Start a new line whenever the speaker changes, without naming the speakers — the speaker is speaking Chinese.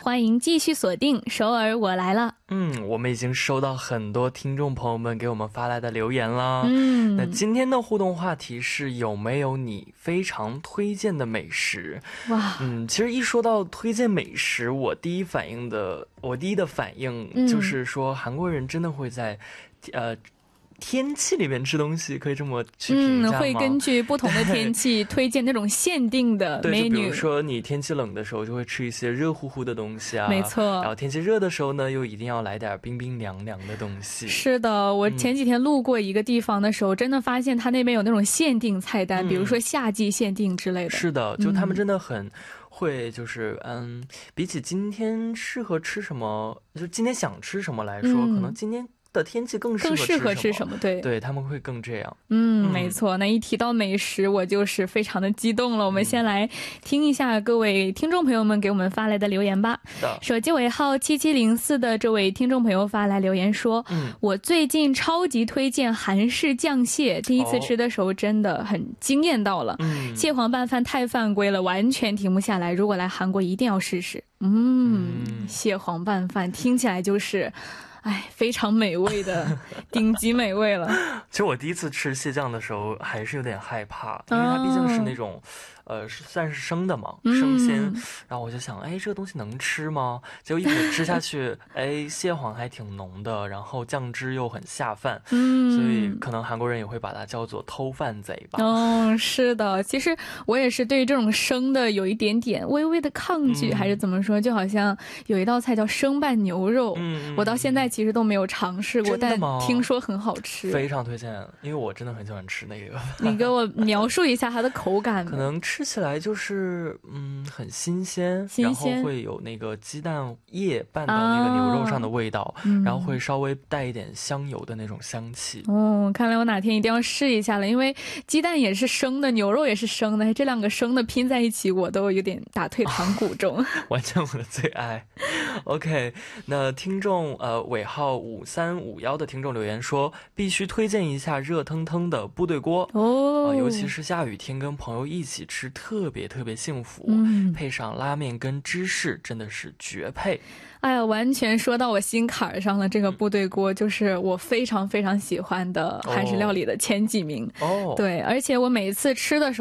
欢迎继续锁定首尔我来了。
我们已经收到很多听众朋友们给我们发来的留言了。那
嗯，
今天的互动话题是有没有你非常推荐的美食？
哇，
其实一说到推荐美食，我第一的反应就是说韩国人真的会在天气里面吃东西，可以这么去评价吗？
会根据不同的天气推荐那种限定的
对，就比
menu。
如说你天气冷的时候就会吃一些热乎乎的东西啊，
没错。
然后天气热的时候呢又一定要来点冰冰凉凉的东西。
是的，我前几天路过一个地方的时候，真的发现它那边有那种限定菜单，比如说夏季限定之类的。
是的，就他们真的很会，就是比起今天适合吃什么，就今天想吃什么来说，可能今天的天气更适合吃什么，对，他们会更这样。
没错，那一提到美食我就是非常的激动了。我们先来听一下各位听众朋友们给我们发来的留言吧。手机尾号7704的这位听众朋友发来留言说，我最近超级推荐韩式酱蟹，第一次吃的时候真的很惊艳到了，蟹黄拌饭太犯规了，完全停不下来，如果来韩国一定要试试。蟹黄拌饭听起来就是非常美味的顶级美味了。
其实我第一次吃蟹酱的时候还是有点害怕，因为它毕竟是那种算是生的嘛，生鲜，然后我就想这个东西能吃吗？结果一口吃下去蟹黄还挺浓的，然后酱汁又很下饭，所以可能韩国人也会把它叫做偷饭贼吧。
是的，其实我也是对这种生的有一点点微微的抗拒，还是怎么说，就好像有一道菜叫生拌牛肉，我到现在其实都没有尝试过，但听说很好吃，非常推荐，因为我真的很喜欢吃那个。你给我描述一下它的口感。可能吃起来就是很新鲜，然后会有那个鸡蛋液拌到那个牛肉上的味道，然后会稍微带一点香油的那种香气。看来我哪天一定要试一下了，因为鸡蛋也是生的，牛肉也是生的，这两个生的拼在一起我都有点打退堂鼓中。完全我的最爱。OK， 那听众尾号5351的听众留言说，必须推荐一下热腾腾的部队锅，尤其是下雨天跟朋友一起吃特别特别幸福，配上拉面跟芝士真的是绝配。完全说到我心坎上了，这个部队锅就是我非常非常喜欢的韩式料理的前几名。对，而且我每一次吃的时候